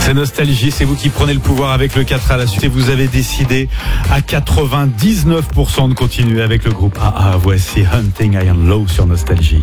C'est Nostalgie, c'est vous qui prenez le pouvoir avec le 4 à la suite et vous avez décidé à 99% de continuer avec le groupe AA. Voici Hunting Iron Low sur Nostalgie.